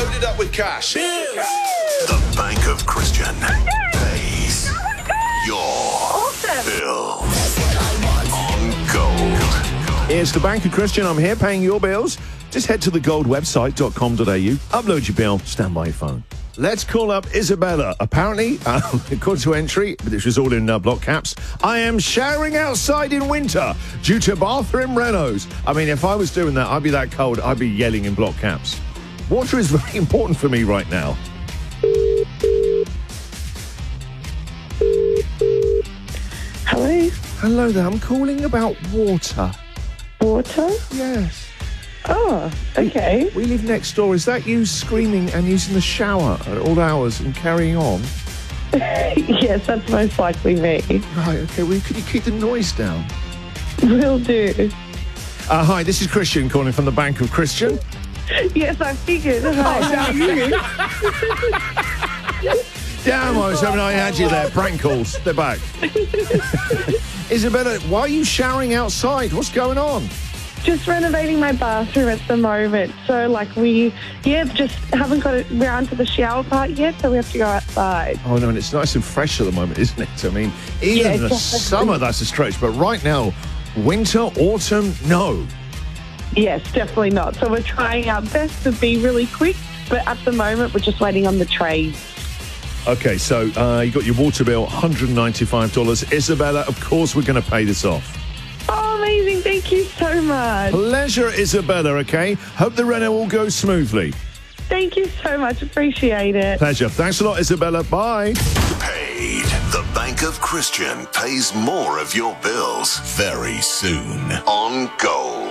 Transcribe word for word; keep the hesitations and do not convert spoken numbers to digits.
loaded up with cash. The Bank of Christian pays your Awesome. bills on Gold. It's the Bank of Christian. I'm here paying your bills. Just head to the gold website dot com dot a u, upload your bill, stand by your phone. Let's call up Isabella. Apparently, uh, according to entry, this was all in uh, block caps, I am showering outside in winter due to bathroom renos. I mean, if I was doing that, I'd be that cold, I'd be yelling in block caps. Water is very important for me right now. Hello? Hello there, I'm calling about water. Water? Yes. Oh, okay. We live next door. Is that you screaming and using the shower at all hours and carrying on? Yes, that's most likely me. Right, okay, well, could you keep the noise down? Will do. Uh, hi, this is Christian calling from the Bank of Christian. Yes, I figured. Hi, how are you? Damn, I was hoping I had you there. Prank calls, they're back. Isabella, why are you showering outside? What's going on? Just renovating my bathroom at the moment. So, like, we, yeah, just haven't got it around to the shower part yet, so we have to go outside. Oh, no, and it's nice and fresh at the moment, isn't it? I mean, even Yeah, in the definitely. summer, that's a stretch. But right now, winter, autumn, no. Yes, definitely not. So we're trying our best to be really quick, but at the moment, we're just waiting on the trays. Okay, so uh, you got your water bill, one hundred ninety-five dollars. Isabella, of course we're going to pay this off. Oh, amazing. Thank you so much. Pleasure, Isabella, okay? Hope the reno all goes smoothly. Thank you so much. Appreciate it. Pleasure. Thanks a lot, Isabella. Bye. Paid. The Bank of Christian pays more of your bills very soon on Gold.